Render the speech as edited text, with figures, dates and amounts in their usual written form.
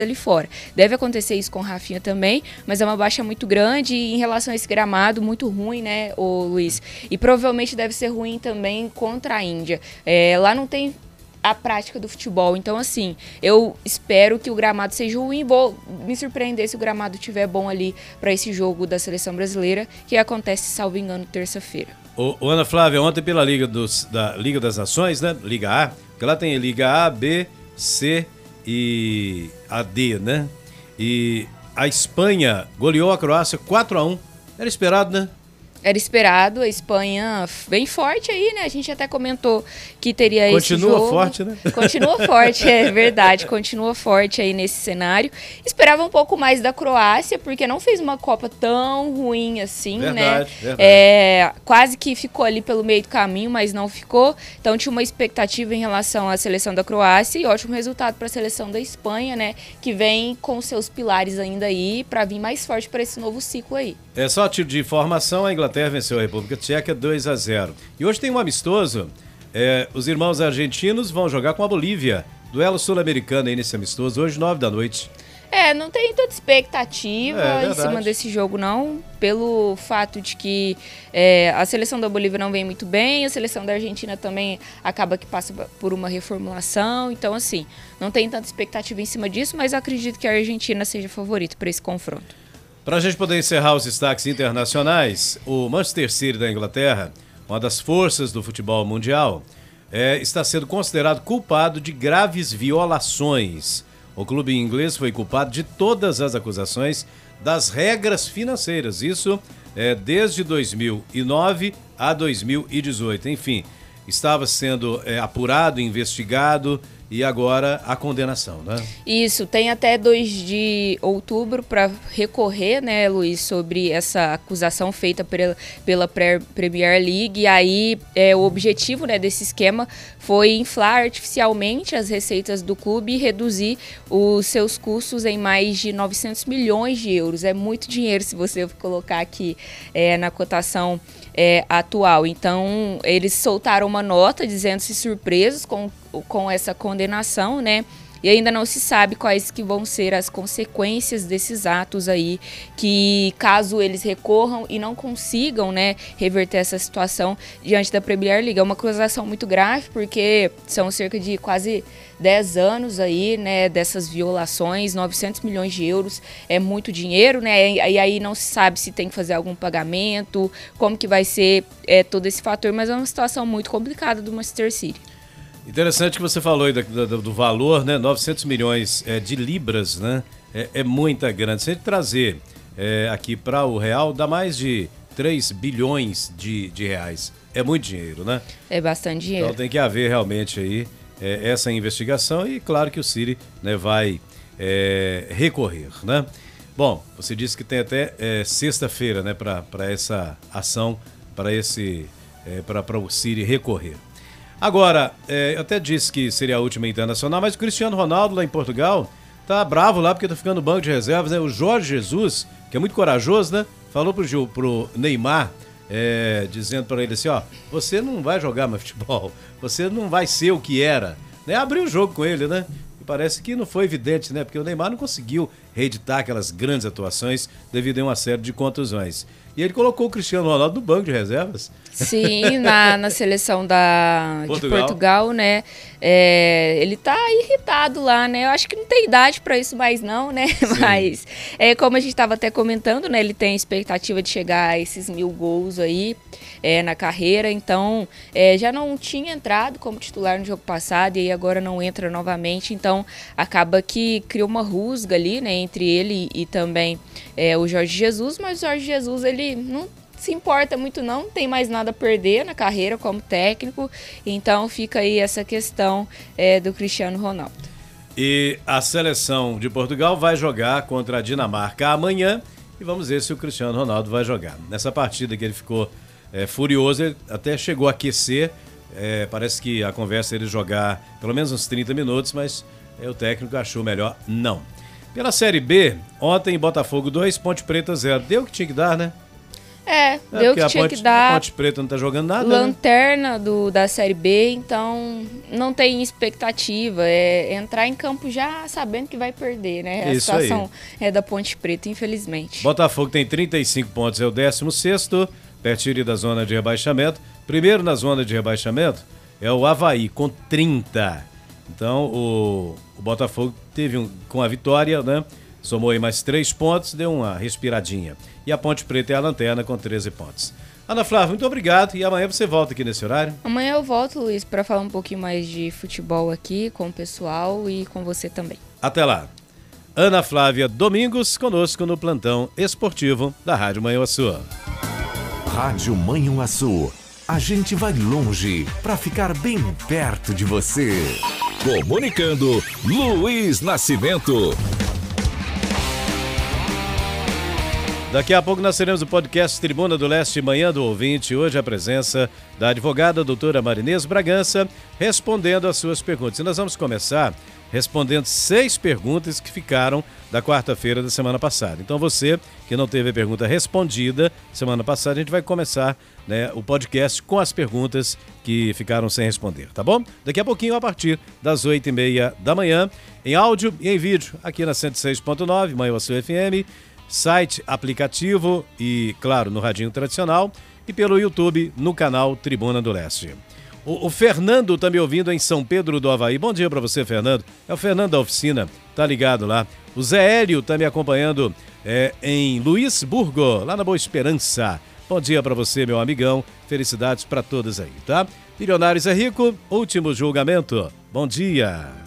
ali fora. Deve acontecer isso com o Rafinha também, mas é uma baixa muito grande e em relação a esse gramado, muito ruim, né, ô Luiz? E provavelmente deve ser ruim também contra a Índia. Lá não tem a prática do futebol, então assim, eu espero que o gramado seja ruim, vou me surpreender se o gramado estiver bom ali para esse jogo da seleção brasileira, que acontece, salvo engano, terça-feira. Ô, Ana Flávia, ontem pela da Liga das Nações, né, Liga A, que lá tem Liga A, B, C e a D, né, e a Espanha goleou a Croácia 4-1, era esperado, né? Era esperado, a Espanha bem forte aí, né? A gente até comentou que teria esse jogo. Continua forte, né? Continua forte, é verdade. Continua forte aí nesse cenário. Esperava um pouco mais da Croácia, porque não fez uma Copa tão ruim assim, verdade, né? Verdade. Quase que ficou ali pelo meio do caminho, mas não ficou. Então tinha uma expectativa em relação à seleção da Croácia e ótimo resultado para a seleção da Espanha, né? Que vem com seus pilares ainda aí para vir mais forte para esse novo ciclo aí. É só tipo de informação, a Inglaterra venceu a República Tcheca 2-0. E hoje tem um amistoso, os irmãos argentinos vão jogar com a Bolívia. Duelo sul-americano aí nesse amistoso, hoje 9 da noite. Não tem tanta expectativa em cima desse jogo, não. Pelo fato de que a seleção da Bolívia não vem muito bem, a seleção da Argentina também acaba que passa por uma reformulação. Então, assim, não tem tanta expectativa em cima disso, mas eu acredito que a Argentina seja favorito para esse confronto. Para a gente poder encerrar os destaques internacionais, o Manchester City da Inglaterra, uma das forças do futebol mundial, está sendo considerado culpado de graves violações. O clube inglês foi culpado de todas as acusações das regras financeiras, isso desde 2009 a 2018. Enfim, estava sendo apurado, investigado e agora a condenação, né? Isso, tem até 2 de outubro para recorrer, né, Luiz, sobre essa acusação feita pela Premier League. E aí o objetivo, né, desse esquema foi inflar artificialmente as receitas do clube e reduzir os seus custos em mais de 900 milhões de euros. É muito dinheiro se você colocar aqui na cotação atual. Então, eles soltaram uma nota dizendo-se surpresos com essa condenação, né? E ainda não se sabe quais que vão ser as consequências desses atos aí, que caso eles recorram e não consigam, né, reverter essa situação diante da Premier League. É uma acusação muito grave, porque são cerca de quase 10 anos aí, né, dessas violações, 900 milhões de euros, é muito dinheiro, né, e aí não se sabe se tem que fazer algum pagamento, como que vai ser todo esse fator, mas é uma situação muito complicada do Manchester City. Interessante que você falou aí do valor, né? 900 milhões de libras, né? É muita grana. Se a gente trazer aqui para o real, dá mais de 3 bilhões de reais. É muito dinheiro, né? É bastante dinheiro. Então tem que haver realmente aí essa investigação e claro que o City, né, vai recorrer, né? Bom, você disse que tem até sexta-feira, né, para essa ação, para o City recorrer. Agora, eu até disse que seria a última internacional, mas o Cristiano Ronaldo lá em Portugal tá bravo lá porque tá ficando no banco de reservas, né? O Jorge Jesus, que é muito corajoso, né? Falou pro Neymar, dizendo para ele assim, ó, você não vai jogar mais futebol, você não vai ser o que era, né? Abriu o jogo com ele, né? E parece que não foi evidente, né? Porque o Neymar não conseguiu reeditar aquelas grandes atuações devido a uma série de contusões. E ele colocou o Cristiano Ronaldo no banco de reservas. Sim, na seleção de Portugal, né? Ele tá irritado lá, né? Eu acho que não tem idade para isso mais não, né? Sim. Mas, como a gente estava até comentando, né? Ele tem a expectativa de chegar a esses 1000 gols aí na carreira. Então, já não tinha entrado como titular no jogo passado e agora não entra novamente. Então, acaba que criou uma rusga ali, né? Entre ele e também o Jorge Jesus. Mas o Jorge Jesus, ele não se importa muito não tem mais nada a perder na carreira como técnico, então fica aí essa questão do Cristiano Ronaldo. E a seleção de Portugal vai jogar contra a Dinamarca amanhã e vamos ver se o Cristiano Ronaldo vai jogar. Nessa partida que ele ficou furioso, ele até chegou a aquecer, parece que a conversa é ele jogar pelo menos uns 30 minutos, mas o técnico achou melhor não. Pela Série B, ontem Botafogo 2, Ponte Preta 0. Deu o que tinha que dar, né? Deu o que tinha que dar. A Ponte Preta não tá jogando nada, Lanterna da Série B, então não tem expectativa. É entrar em campo já sabendo que vai perder, né? Isso a situação aí. é da Ponte Preta, infelizmente. Botafogo tem 35 pontos, é o 16º, pertinho da zona de rebaixamento. Primeiro na zona de rebaixamento é o Avaí, com 30. Então o Botafogo teve com a vitória, né? Somou aí mais 3 pontos, deu uma respiradinha. E a Ponte Preta é a lanterna com 13 pontos. Ana Flávia, muito obrigado. E amanhã você volta aqui nesse horário? Amanhã eu volto, Luiz, para falar um pouquinho mais de futebol aqui com o pessoal e com você também. Até lá. Ana Flávia Domingos, conosco no plantão esportivo da Rádio Manhuaçu. Rádio Manhuaçu. A gente vai longe para ficar bem perto de você. Comunicando, Luiz Nascimento. Daqui a pouco nós teremos o podcast Tribuna do Leste Manhã do Ouvinte. Hoje a presença da advogada doutora Marinês Bragança respondendo as suas perguntas. E nós vamos começar respondendo 6 perguntas que ficaram da quarta-feira da semana passada. Então você que não teve a pergunta respondida semana passada, a gente vai começar, né, o podcast com as perguntas que ficaram sem responder, tá bom? Daqui a pouquinho, a partir das 8h30 da manhã, em áudio e em vídeo, aqui na 106.9, Manhuaçu FM, site, aplicativo e, claro, no radinho tradicional e pelo YouTube no canal Tribuna do Leste. O Fernando tá me ouvindo em São Pedro do Avaí. Bom dia para você, Fernando. É o Fernando da oficina, tá ligado lá. O Zé Hélio tá me acompanhando em Luisburgo, lá na Boa Esperança. Bom dia para você, meu amigão. Felicidades para todos aí, tá? Milionários é Rico, último julgamento. Bom dia.